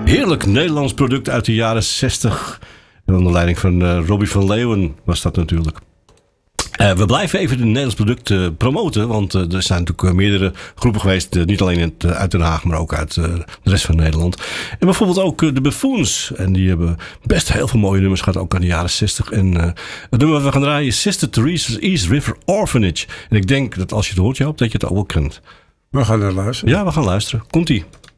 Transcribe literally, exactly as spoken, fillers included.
Heerlijk Nederlands product uit de jaren zestig. En onder leiding van uh, Robbie van Leeuwen was dat natuurlijk. Uh, we blijven even het Nederlands product uh, promoten. Want uh, er zijn natuurlijk uh, meerdere groepen geweest. Uh, niet alleen het, uh, uit Den Haag, maar ook uit uh, de rest van Nederland. En bijvoorbeeld ook uh, de Buffoons. En die hebben best heel veel mooie nummers gehad. Ook aan de jaren zestig. En uh, het nummer wat we gaan draaien is Sister Theresa's East River Orphanage. En ik denk dat als je het hoort, Joop, dat je het ook wel kent. We gaan naar luisteren. Ja, we gaan luisteren. Komt-ie.